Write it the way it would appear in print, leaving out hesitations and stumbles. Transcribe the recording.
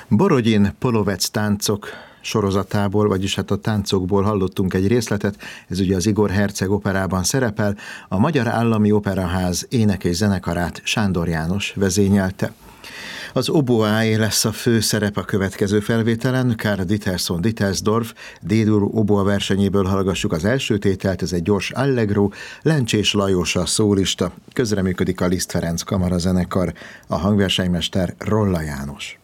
Borodin Polovec táncok sorozatából, vagyis hát a táncokból hallottunk egy részletet, ez ugye az Igor Herceg operában szerepel, a Magyar Állami Operaház ének- és zenekarát Sándor János vezényelte. Az oboáé lesz a fő szerep a következő felvételen, Karl Ditterson Dittersdorf D-dur oboa versenyéből hallgassuk az első tételt, ez egy gyors allegro, Lencsés Lajos a szólista, közreműködik a Liszt Ferenc kamarazenekar, a hangversenymester Rolla János.